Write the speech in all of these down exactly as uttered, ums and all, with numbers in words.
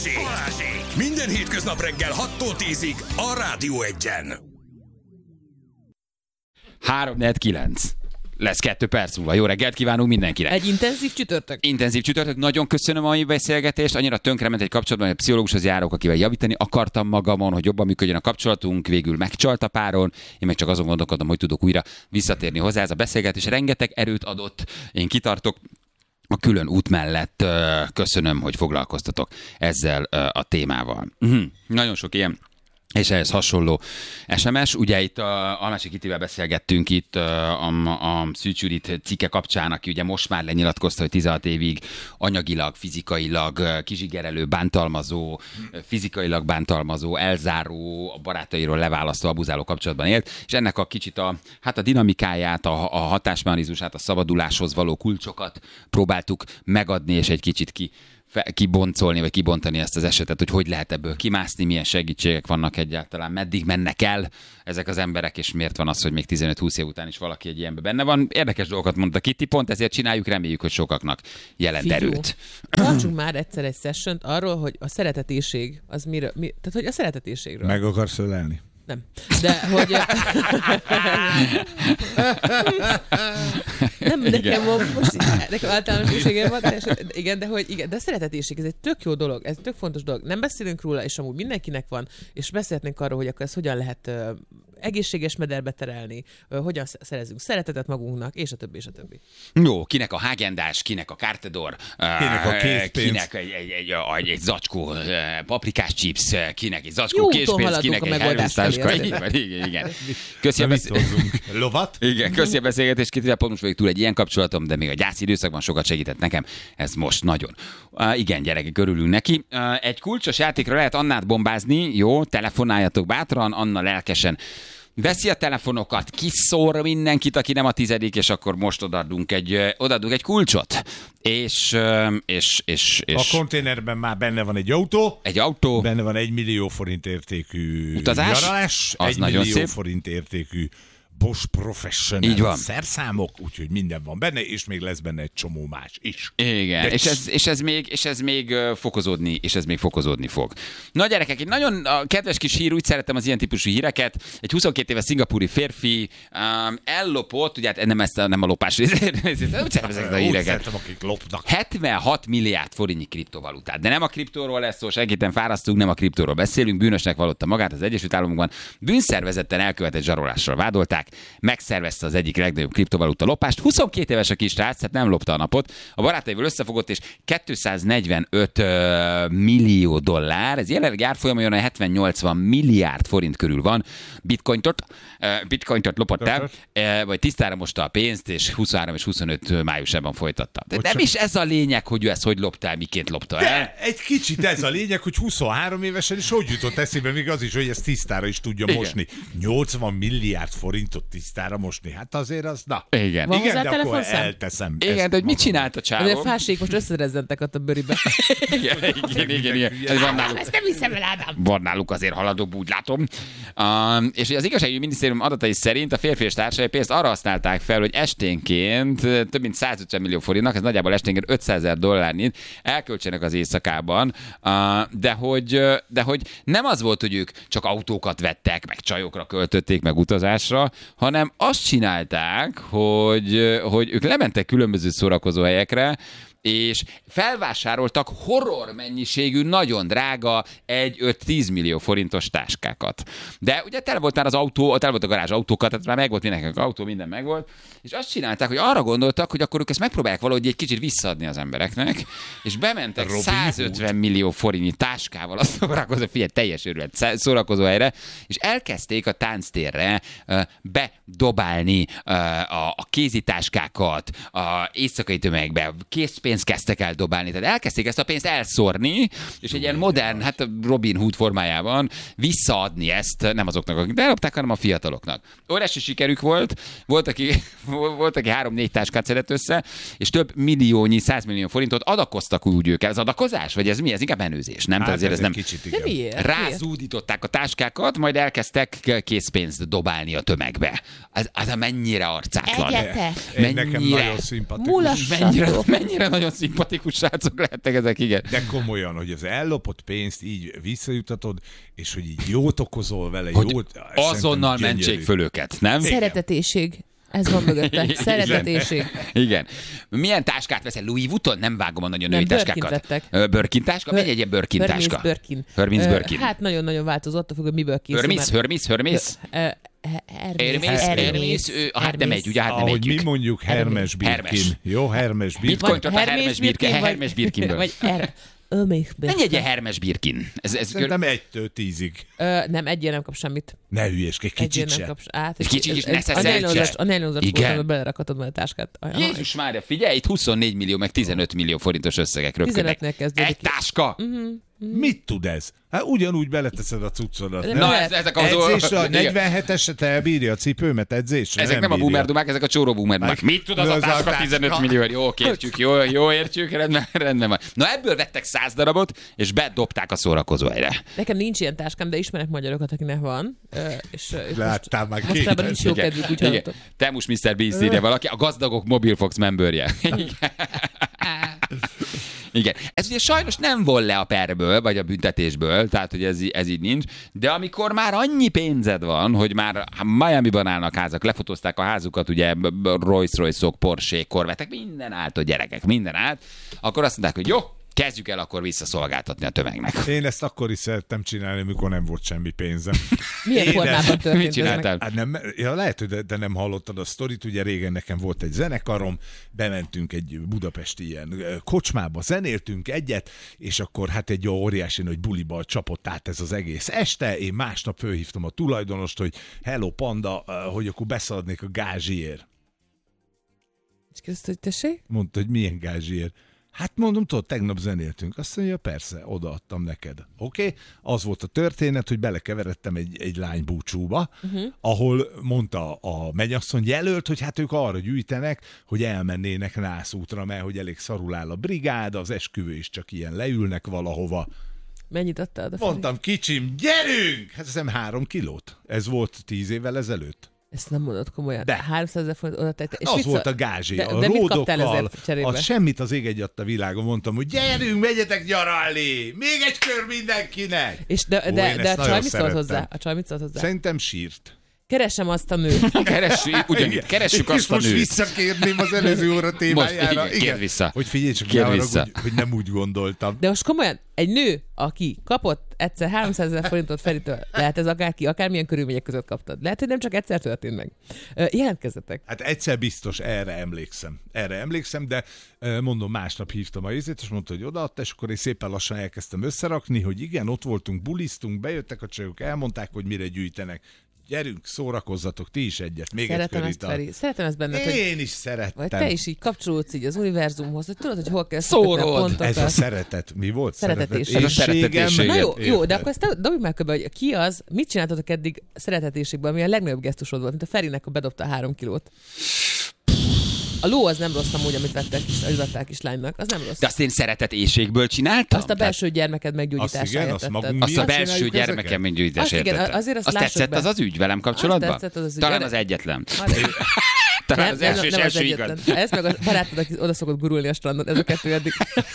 Minden hétköznap reggel hattól tízig a Rádió Egyen. három negyven kilenc. Lesz kettő perc múlva. Jó reggelt kívánunk mindenkinek. Egy intenzív csütörtök. Intenzív csütörtök. Nagyon köszönöm a mai beszélgetést. Annyira tönkrement egy kapcsolatban, hogy a pszichológushoz járok, akivel javítani akartam magamon, hogy jobban működjön a kapcsolatunk. Végül megcsalt a páron. Én meg csak azon gondolkodom, hogy tudok újra visszatérni hozzá. Ez a beszélgetés rengeteg erőt adott. Én kitartok a külön út mellett. Köszönöm, hogy foglalkoztatok ezzel a témával. Uh-huh. Nagyon sok ilyen és ehhez hasonló es em es. Ugye itt a Almási Kittivel beszélgettünk itt a, a Szűcs Judit cikke kapcsán, aki ugye most már lenyilatkozta, hogy tizenhat évig anyagilag, fizikailag kizsigerelő, bántalmazó, fizikailag bántalmazó, elzáró, a barátairól leválasztó, abuzáló kapcsolatban élt, és ennek a kicsit a, hát a dinamikáját, a, a hatásmechanizmusát, a szabaduláshoz való kulcsokat próbáltuk megadni, és egy kicsit ki kiboncolni, vagy kibontani ezt az esetet, hogy hogy lehet ebből kimászni, milyen segítségek vannak egyáltalán, meddig mennek el ezek az emberek, és miért van az, hogy még tizenöt-húsz év után is valaki egy ilyenben benne van. Érdekes dolgokat mondta Kitti, pont ezért csináljuk, reméljük, hogy sokaknak jelent Figyú, erőt. tartsunk már egyszer egy sessiont arról, hogy a szeretetéség, az miről, mi, tehát hogy a szeretetéségről. Meg akarsz ölelni? Nem. De hogy... nem, nekem most nekem általános éjségem van, de, igen, de hogy igen, de a szeretetéség, ez egy tök jó dolog, ez egy tök fontos dolog. Nem beszélünk róla, és amúgy mindenkinek van, és beszélhetnénk arról, hogy akkor ezt hogyan lehet uh, egészséges mederbe terelni, uh, hogyan szerezünk szeretetet magunknak, és a többi, és a többi. Jó, kinek a Häagen-Dazs, kinek a Cartedor, kinek a készpénz, kinek egy, egy, egy, egy, egy zacskó paprikás chips, kinek egy zacskó készpénz, kinek egy herősztáska. Igen, igen, igen. Köszi a beszélgetést. Lovat? Igen, köszi a beszélgetést, Kittivel, pont most vagyok túl egy ilyen kapcsolatom, de még a gyász időszakban sokat segített nekem. Ez most nagyon. Uh, igen, gyerekek, örülünk neki. Uh, egy kulcsos játékra lehet Annát bombázni, jó, telefonáljatok bátran, Anna lelkesen veszi a telefonokat, kiszór mindenkit, aki nem a tizedik, és akkor most odaadunk egy, odaadunk egy kulcsot. És, és, és, és... A konténerben már benne van egy autó. Egy autó. Benne van egy millió forint értékű utazás. Nyaralás. Az egy nagyon millió szép. forint értékű Bosch Professional így van. szerszámok, úgyhogy minden van benne, és még lesz benne egy csomó más is. Igen, és ez, és, ez még, és ez még fokozódni, és ez még fokozódni fog. Na gyerekek, egy nagyon kedves kis hír, úgy szeretem az ilyen típusú híreket. Egy huszonkét éves szingapúri férfi um, ellopott, ugye hát nem, ezt a, nem a lopás részét, úgy szeretem ezeket a híreket. Szeretem, akik lopnak. hetvenhat milliárd forintnyi kriptovalutát. De nem a kriptóról lesz szó, senkit nem fárasztunk, nem a kriptóról beszélünk. Bűnösnek vallotta magát az Egyesült Államokban. Bűnszervezetten elkövetett zsarolással vádolták. Megszervezte az egyik legnagyobb kriptovaluta lopást. huszonkét éves a kis srác, tehát nem lopta a napot. A barátaival összefogott, és kétszáznegyvenöt uh, millió dollár, ez jelenleg árfolyamon hetven-nyolcvan milliárd forint körül van. Bitcointot, uh, bitcointot lopott el, uh, vagy tisztára mosta a pénzt, és huszonhárom és huszonöt májusában folytatta. De nem is ez a lényeg, hogy ő ezt hogy lopta el, miként lopta el. De egy kicsit ez a lényeg, hogy huszonhárom évesen is hogy jutott eszébe, még az is, hogy ezt tisztára is tudja igen. mosni. nyolcvan milliárd forintot tisztára mosni. Hát azért az, na. Igen. Van igen, hozzá de akkor telefonszám? elteszem. Igen, de hogy mit csinált a csávó? De a fásék most összerezzentek ott a bőribe. igen, igen, igen, igen. Ez van náluk. Ezt nem hiszem el, Ádám. Van náluk azért haladóbb, úgy látom. Um, és az igazságügyi minisztérium adatai szerint a férfi és társai pénzt arra használták fel, hogy esténként több mint százötven millió forintnak, ez nagyjából esténként ötszázezer dollárnyit elköltsenek az éjszakában, uh, de, hogy, de hogy nem az volt, hogy ők csak autókat vettek, meg csajokra költötték, meg utazásra, hanem azt csinálták, hogy, hogy ők lementek különböző szórakozó helyekre, és felvásároltak horror mennyiségű, nagyon drága egy öt-tíz millió forintos táskákat. De ugye tele volt már az autó, tele volt a garázs autókat, tehát már megvolt mindenkinek az autó, minden megvolt, és azt csinálták, hogy arra gondoltak, hogy akkor ők ezt megpróbálják valahogy egy kicsit visszaadni az embereknek, és bementek Robin százötven Hood. Millió forintnyi táskával a szórakozó, figyelj, teljes őrület szórakozó helyre, és elkezdték a tánctérre uh, bedobálni uh, a, a kézitáskákat, a éjszakai tömegbe, készpénzt kezdtek el dobálni, tehát elkezdték ezt a pénzt elszórni, és egy ilyen modern, hát Robin Hood formájában visszaadni ezt, nem azoknak, akik elopták, hanem a fiataloknak. Óriási sikerük volt, volt, aki, volt, aki három-négy táskát szedett össze, és több milliónyi, százmillió forintot adakoztak úgy ők el. Ez adakozás? Vagy ez mi? Ez inkább menőzés, nem? Hát azért ez nem... Kicsit, de miért? Rázúdították a táskákat, majd elkezdtek készpénzt dobálni a tömegbe. Az, az a mennyire arcátlan. Egyete. Mennyire... Nekem nagyon szimpatikus. Mennyire, mennyire nagyon nagyon szimpatikus srácok lehetnek ezek, igen. De komolyan, hogy az ellopott pénzt így visszajutatod, és hogy így jót okozol vele, Hogy jót... azonnal mentsék föl őket, nem? Szeretetéség. Ez van mögötte. Szeretetéség. Igen. Milyen táskát veszel? Louis Vuitton? Nem vágom a nagyon női Nem, táskákat. Birkin vettek. Ö, Birkin táska? Megy egy ilyen Birkin Hermes táska. Birkin. Hermes Ö, Birkin. Hát nagyon-nagyon változott, attól függ, hogy miből készül. Hermes, Hermes, Hermes. Hermes. Hermes, Hermes, ő- hát nem egy, ugye, hát nem Ahogy együk. mi mondjuk Hermes Hermes. Birkin. Jó, Hermes Birkin. Mit kontott a Hermes Birkin? vagy- Hermes Birkinből. Vagy er... Hermes Mennyi egy ilyen Hermes Birkin? Ez, ez Szerintem egytől tízig. Ö, nem, egyén nem kap semmit. Ne hülyeskedj, Egyén kicsit nem se. kapsz át. Egy kicsit is, ne A szeszelj nylonzat- se. a nylonzat Igen. voltam, belerakatod majd a táskát. Ajaj. Jézus Mária, figyelj, itt huszonnégy millió, meg tizenöt millió forintos összegek röpködnek. tizenötnél kezdődik. Egy táska? Mit tud ez? Hát ugyanúgy beleteszed a cuccodat. De Nem? Na, lehet. ez, ezek az... Edzésre, a Igen. negyvenheteset elbírja a cipőmet edzésre? Ezek nem a bírja. boomer dumák, ezek a csóró boomer dumák. Mit tud az a Az a táska táska. tizenöt millió? Jó, értjük, jó, jó értjük, rendben, rendben van. Na ebből vettek száz darabot, és bedobták a szórakozó helyre. Nekem nincs ilyen táskám, de ismerek magyarokat, akinek van. Ö, És, és Láttál már két mostában nincs jó kedvük, úgy Igen. hallottam. Te most miszter Beast írja valaki, a gazdagok Mobilfox memberje. Igen. Igen. Ez ugye sajnos nem vol le a perből, vagy a büntetésből, tehát hogy ez, ez így nincs, de amikor már annyi pénzed van, hogy már Miami-ban állnak házak, lefotózták a házukat, ugye Rolls-Royce-ok, Porsche-k, Corvette-ek, minden állt a gyerekek, minden állt, akkor azt mondták, hogy jó, kezdjük el akkor visszaszolgáltatni a tömegnek. Én ezt akkor is szerettem csinálni, amikor nem volt semmi pénzem. Milyen Én formában ezt- történt Mit ez meg? csináltál? Hát nem, ja, lehet, hogy de, de nem hallottad a sztorit, ugye régen nekem volt egy zenekarom, bementünk egy budapesti ilyen ö, kocsmába, zenéltünk egyet, és akkor hát egy óriási nagy buliba csapott át ez az egész este, én másnap fölhívtam a tulajdonost, hogy hello panda, ö, hogy akkor beszadnék a gázsiért. És kérdezte, hogy tessék? Mondta, hogy milyen gázsiért. Hát mondom, tudod, tegnap zenéltünk. Azt mondja, persze, odaadtam neked. Oké? Okay? Az volt a történet, hogy belekeveredtem egy, egy lány búcsúba, uh-huh. ahol mondta a mennyasszony jelölt, hogy hát ők arra gyűjtenek, hogy elmennének nászútra, mert hogy elég szarul áll a brigád, az esküvő is csak ilyen leülnek valahova. Mennyit adtál? A Feri? Mondtam, kicsim, gyerünk! Hát hiszem három kilót. Ez volt tíz évvel ezelőtt. Ezt nem mondod komolyan. De. háromszázezer forint oda tette. És Az mit volt szól- a gázsi. De, a de mit kaptál ródokkal, ezért cserébe? az semmit az ég egy a világon. Mondtam, hogy gyerünk, megyetek nyaralni! Még egy kör mindenkinek! És de, Ó, de, én de ezt a nagyon csaj mit szólt szerettem. hozzá? A csaj mit szólt hozzá? Szerintem sírt. Keresem azt a nőt. Keressük, ugyanitt, keressük És azt a most nőt. visszakérném az előző óra témájára. igen, kérd vissza. Hogy figyelj csak, Kérd ne arra, vissza. hogy, hogy nem úgy gondoltam. De most komolyan, egy nő, aki kapott egyszer háromszázezer forintot Feritől, lehet ez akárki, akármilyen körülmények között kaptad. Lehet, hogy nem csak egyszer történt meg. Ö, Jelentkezzetek. Hát egyszer biztos, erre emlékszem. Erre emlékszem, de ö, mondom, másnap hívtam a izét, és mondta, hogy odaadta, és akkor én szépen lassan elkezdtem összerakni, hogy igen, ott voltunk, buliztunk, bejöttek a csajok, elmondták, hogy mire gyűjtenek. Gyerünk, szórakozzatok, ti is egyet, még Szeretem egy ezt, kör Feri. Szeretem ezt benned, hogy Én is szerettem. vagy te is így kapcsolódsz így az univerzumhoz, hogy tudod, hogy hol kell szokatni a Szórod. pontokat. Ez a szeretet. Mi volt? Szeretetéség. Ez a szeretetéség. Na jó, jó, de Érted? akkor ezt dobjuk meg körbe, hogy ki az, mit csináltatok eddig szeretetéségben, ami a legnagyobb gesztusod volt, mint a Ferinek, a bedobta három kilót. A ló az nem rossz amúgy, amit vettek is, amit vettek kislánynak, az nem rossz. De azt én szeretet éjségből csináltam? Azt a belső gyermeked meggyógyításáért azt igen, azt tetted. magunk Azt a miatt belső csináljuk gyermekem ezeket? mindgyűjtésért Azt igen, tettem. azért azt Azt lássuk tetszett be. az az ügy velem kapcsolatban? Azt tetszett az az ügy. Talán De- az egyetlen. Várj. Talán Nem, az nem, első és nem az első egyetlen. igaz. Ez meg a barátod, aki oda szokott gurulni a strandon, ez a kettő eddig.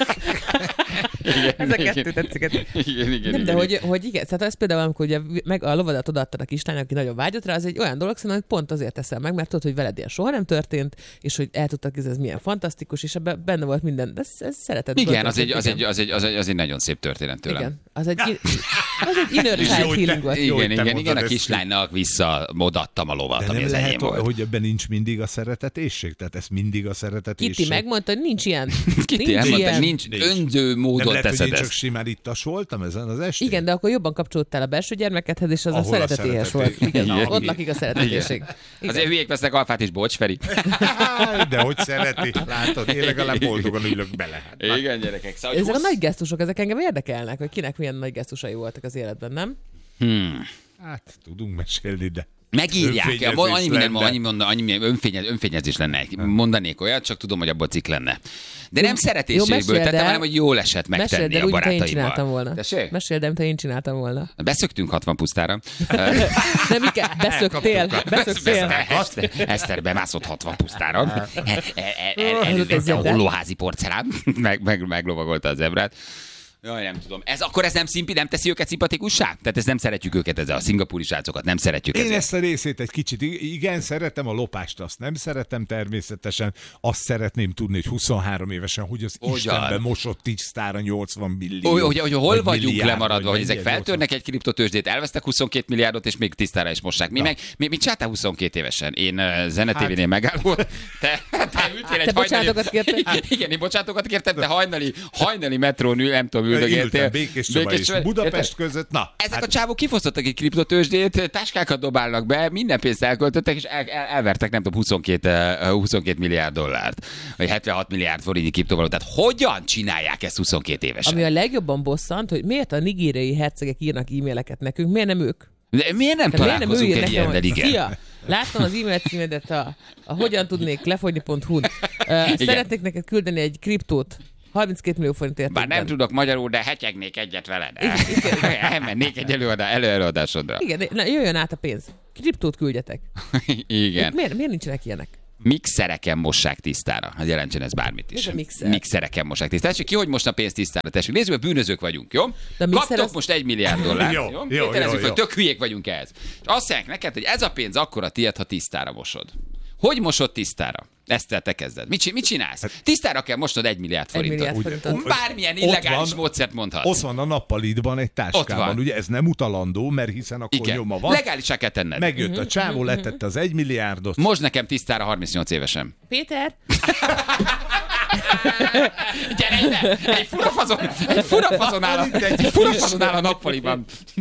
Ez a kettő tetszik. Igen, igen, Nem, de igen. hogy, hogy igen, tehát ez például, amikor ugye meg a lovadat odaadtad a kislánynak, aki nagyon vágyott rá, az egy olyan dolog, szerintem, hogy pont azért teszem meg, mert tudod, hogy veled ilyen soha nem történt, és hogy el tudtak, ez milyen fantasztikus, és ebben benne volt minden. Ez, ez szeretet. Igen, az egy, az, egy, az, egy, az, egy, az egy nagyon szép történet tőlem. Igen, az egy, az egy inner És jó, child hogy healing te- volt. jó, hogy Igen, te igen, igen, mondod a ezt. kislánynak vissza odaadtam a lovat, De ami nem az lehet, enyém volt. hogy ebben nincs mindig a szeretetéség? Tehát ez mindig a szeretetéség? Kitty megmondta, hogy nincs ilyen. Kitty nincs elmondta, ilyen. nincs, Nincs. önző Nem módon lehet, hogy teszed én csak ezt. simán ittas voltam ezen az estén? Igen, de akkor jobban kapcsolódtál a belső gyermekedhez, és az Ahol a a szeretetéhes szereteté- volt. Igen, Igen. ott lakik a szeretetéség. Azért hülyék vesznek alfát is, bocs, Feri. De hogy szereti? Látod, én legalább boldogan ülök bele. Hát, már- Igen, gyerekek. Szóval, Ezek a nagy gesztusok, ezek engem érdekelnek, hogy kinek milyen nagy gesztusai voltak az életben, nem? Hmm. Hát, tudunk mesélni, de Megírják, Önfényezés annyi minden, lenne. annyi, mondan, annyi minden önfényez, önfényezés lenne. Mondanék olyat, csak tudom, hogy abból cikk lenne. De nem szeretéségből meséld tettem, el. hanem hogy jól esett Meséld megtenni el a úgy, mint ha én csináltam barátaimmal. volna. Tessék? Meséld el, mint ha én csináltam volna. Beszöktünk hatvan pusztára. Nem, Mike, beszöktél, beszöktél. Eszter, Eszter bemászott hatvan pusztára. El- el- el- Elővette a hollóházi porcelán, meg, meg, meglovagolta az zebrát. Jaj, nem tudom. Ez, akkor ez nem, szimpi, nem teszi őket szimpatikussá? Tehát ezt nem szeretjük őket, ezzel a szingapúri srácokat nem szeretjük Én ezzel. ezt a részét egy kicsit, igen, szeretem a lopást, azt nem szeretem természetesen, azt szeretném tudni, hogy huszonhárom évesen, hogy az Ugyan. Istenben mosott tisztára nyolcvan millió. Hogy, hogy, hogy hol vagy vagyunk milliárd, lemaradva, hogy vagy ezek mennyi, feltörnek egy kriptotőzsdét, elvesztek huszonkét milliárdot, és még tisztára is mossák. Mi Na. meg, mi, mit csináltál huszonkét évesen? Én uh, zenetévénél megállott, te, te ültél egy Te bocsánatot kértél? Igen, én bocsátokat kértem, te hajnali, hajnali metrón ül, nem tudom, üldögéltél. Ültem Békés Csaba és Csaba- Budapest között, na. Ezek hát a csávok kifosztottak egy kriptotőzsdét, táskákat dobálnak be, minden pénzt elköltöttek, és el, el, elvertek nem tudom huszonkét, uh, huszonkét milliárd dollárt, vagy hetvenhat milliárd forintnyi kriptovalutát. Hogyan csinálják ezt huszonkét évesen? Ami a legjobban bosszant, hogy miért a nigériai hercegek írnak e-maileket nekünk, miért nem ők? De miért nem Tehát miért nem ő találkozunk ír egy nekem, ilyennel, hogy igen? Szia, láttam az e-mail címedet a, a hogyan tudnék lefogyni pont hu-n. Uh, szeretnék neked küldeni egy kriptót. harminckét millió forint értékben. Bár nem tudok magyarul, de hetyegnék egyet veled. Elmennék egy előadá, előadásodra. Igen, na, jöjjön át a pénz. Kriptót küldjetek. Igen. Miért, miért nincsenek ilyenek? Mixereken mossák tisztára. Hát jelentsen ez bármit is. Mi a mixer? Mixereken mossák tisztára. Tessék, ki hogy most a pénzt tisztára? Tessék, nézzük, hogy bűnözők vagyunk, jó? De a mixer Kaptok az- most egy milliárd dollárt, Jó, jó? jó, Tételezzük jó, föl, jó. tök hülyék vagyunk ehhez. És azt mondják neked, hogy ez a pénz akkora tiéd, ha tisztára mosod. Hogy mosod tisztára? Ezt te kezded. Mit, csi- mit csinálsz? Tisztára kell mosnod egy milliárd Egy forintot. milliárd Ugye, forintot. Bármilyen Ott illegális van- módszert mondhatsz. Ott van a nappalitban egy Ott táskában, van. ugye ez nem utalandó, mert hiszen akkor Igen. nyoma van. Legálisá kell tenned. Megjött a csávó, letette az egy milliárdot. Most nekem tisztára harmincnyolc évesen. Péter, Gyere ide! Egy furafazon, egy furafazon áll a, egy furafazon áll a nappaliban.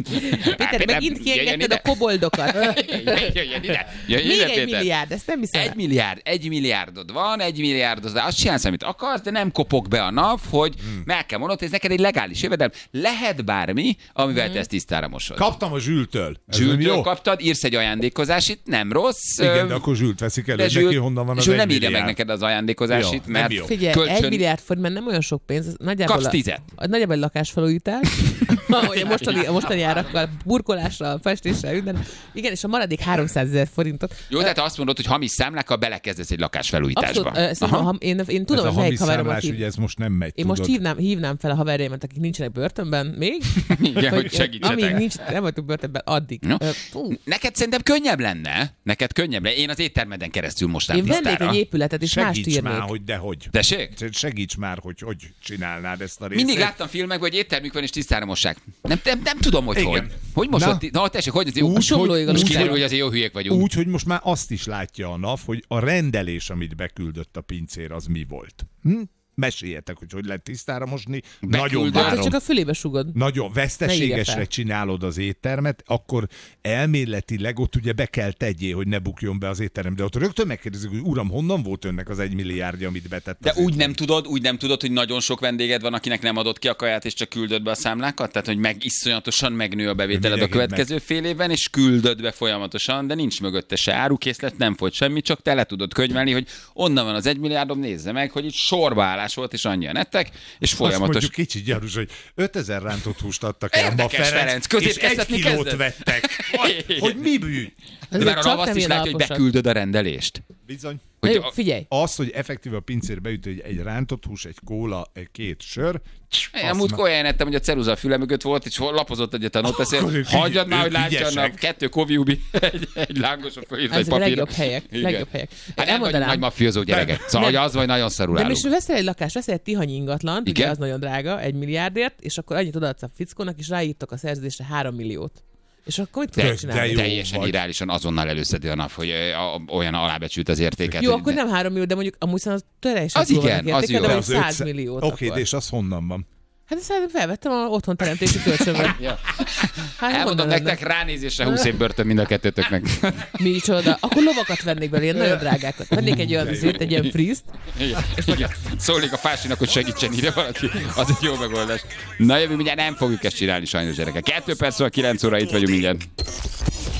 Péter, megint kiengedted a koboldokat. Jöjjön ide! Jöjjön Még ide, egy Péter. milliárd, ezt nem hiszem. Egy milliárd, egy milliárdod van, egy milliárdod, de azt csinálsz, amit akarsz, de nem kopog be a nap, hogy Hmm. meg kell mondanod, hogy ez neked egy legális jövedelem. Lehet bármi, amivel te ezt tisztára mosod. Kaptam a Zsültől. Ez nem Zsültől jó? kaptad, írsz egy ajándékozásit, nem rossz. Igen, Ö, de akkor Zsült veszik elő, de neki Zsült- honnan van az és ő egy nem írja meg milliárd. neked az ajándékozásit, Jó, nem mert jó. Figyelj, kölcsön... egy milliárd forint, mert nem olyan sok pénz, ez nagyjából Kapsz a, tízet. a, nagyjából egy lakásfelújítás, ahogy a mostani, a mostani árakkal, burkolással, festéssel, minden. Igen, és a maradék háromszázezer forintot. Jó, tehát azt mondod, hogy hamis számlákkal belekezdesz egy lakásfelújításba. Abszolút, ö, szerintem, ha, én, én tudom, ez a hogy melyik hamis haveromat számlás, hív. ugye ez most nem megy, Én tudod. most hívnám, hívnám fel a haverjaimat, akik nincsenek börtönben még. Igen, hogy segítsetek. Amíg nincs, nem vagyok börtönben, addig. No. Ö, fú. Neked szerintem könnyebb lenne. Neked könnyebb lenne. Én az éttermeden keresztül mostán Én vennék tisztára. egy épületet, és mást Segíts írnék. már, hogy dehogy. Tessék? Segíts már, hogy hogy csinálnád ezt a részét. Mindig láttam filmekben, hogy éttermük van és tisztára mossák. Nem, nem, nem tudom, hogy Igen. hogy. Hogy mosod? Na. ti- Na, tessék, hogy ez jó. Úgy, A somlóig Most aludtál. kiderül, hogy azért jó hülyék vagyunk. Úgy, hogy most már azt is látja a NAV, hogy a rendelés, amit beküldött a pincér, az mi volt. Hm? Meséljetek, hogy hogy lehet tisztára mosni. Nagyon Beküldött. Hát, várom. hogy csak a fülébe sugod. Nagyon Ne veszteségesre írja fel. csinálod az éttermet, akkor elméletileg ott ugye be kell tegyél, hogy ne bukjon be az étterem. De ott rögtön megkérdezik, hogy uram, honnan volt önnek az egy milliárdja, amit betett De az úgy nem tudod, úgy nem tudod, hogy nagyon sok vendéged van, akinek nem adott ki a kaját, és csak küldöd be a számlákat? Tehát, hogy meg iszonyatosan megnő a bevételed a Mindenki következő fél évben, és küldöd be folyamatosan, de nincs mögötte se árukészlet, nem folyt semmi, csak te le tudod könyvelni, hogy onnan van az egy milliárdom, nézze meg, hogy itt sorbaállás volt, és annyian ettek, és Azt folyamatos. mondjuk kicsit gyarús, hogy ötezer rántott húst adtak el ma Érdekes, Ferenc, Ferenc, és egy középkeztetni kilót kezdett? vettek. Hogy, hogy mi bűn? De Ezek már a csak ravaszt nem is ilyen látja, hogy alaposak. beküldöd a rendelést. Bizony. Na Hogy jó, a- figyelj. Az, hogy effektíve a pincér beüt, hogy egy rántott hús, egy kóla, egy két sör. Én a múltkor olyan ettem, hogy a ceruza a füle mögött volt, és lapozott egyet a Akkor noteszél. ők Hagyjad ügy- már, hogy ők látja ügyesek. annak kettő koviubi, egy, egy lángos a fölírva egy Ezek a papírra. legjobb helyek. Igen. Legjobb helyek. Hát nem vagy Elmondanám. nagy mafiózó gyerekek. Szóval, Nem. hogy az vagy nagyon szarul De állunk. most veszel egy lakást, veszel egy tihany ingatlant, ugye Igen? az nagyon drága, egy milliárdért, és akkor annyit odaadsz a fickónak, és ráírtak a szerződésre három milliót. És akkor mit De, tudod de csinálni? jó teljesen vagy. irálisan azonnal előszedi a nap, hogy ö, a- olyan alábecsült az értéket. Jó, hogy akkor ne- nem három millió, de mondjuk amúgy szerintem az teljesen Az túl igen, vannak az értéke, jó. de Az mondjuk száz ötszáz milliót Oké, de akkor. és az honnan van? Hát ezt felvettem a otthonteremtési kölcsönből. Ja. Hát Elmondom honnan nektek, lenne? ránézésre húsz év börtön mind a kettőtöknek. Micsoda. Akkor lovakat vennék belőle, ilyen nagyon drágákat. Vennék egy olyan vizét, egy ilyen friszt. Igen, igen. Szólnék a fásinak, hogy segítsen ide valaki. Az egy jó megoldás. Na jövő, mindjárt nem fogjuk ezt csinálni sajnos, gyerekek. Kettő perc, kilenc óra itt vagyunk mindjárt.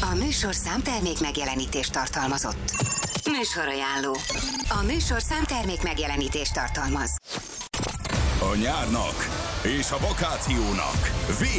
A műsorszám termék megjelenítést tartalmazott. Műsorajánló. A műsorszám termék megjelenítést tartalmaz. A nyárnak és a vakációnak